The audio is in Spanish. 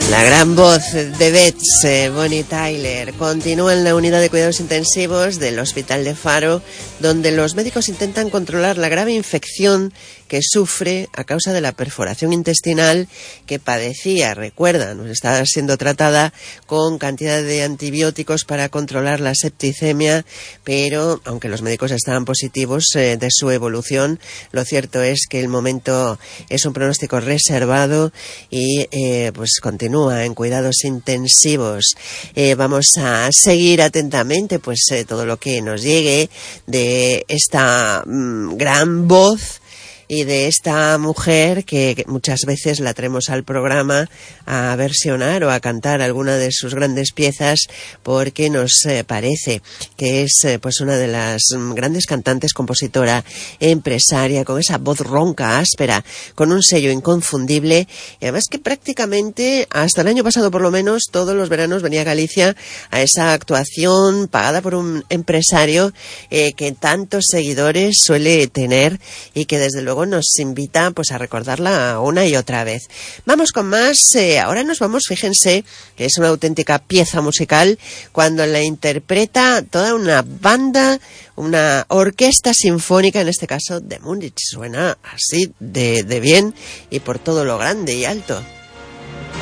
La gran voz de Bets, Bonnie Tyler, continúa en la unidad de cuidados intensivos del Hospital de Faro, donde los médicos intentan controlar la grave infección que sufre a causa de la perforación intestinal que padecía. Recuerdan, estaba siendo tratada con cantidad de antibióticos para controlar la septicemia, pero aunque los médicos estaban positivos de su evolución, lo cierto es que el momento es un pronóstico reservado y pues continúa en cuidados intensivos. Vamos a seguir atentamente pues todo lo que nos llegue de esta gran voz y de esta mujer que muchas veces la traemos al programa a versionar o a cantar alguna de sus grandes piezas, porque nos parece que es pues una de las grandes cantantes, compositora, empresaria, con esa voz ronca, áspera, con un sello inconfundible, y además que prácticamente hasta el año pasado por lo menos todos los veranos venía a Galicia a esa actuación pagada por un empresario que tantos seguidores suele tener y que desde luego nos invita pues a recordarla una y otra vez. Vamos con más. Ahora nos vamos, fíjense, que es una auténtica pieza musical cuando la interpreta toda una banda, una orquesta sinfónica, en este caso de Múnich. Suena así de bien y por todo lo grande y alto.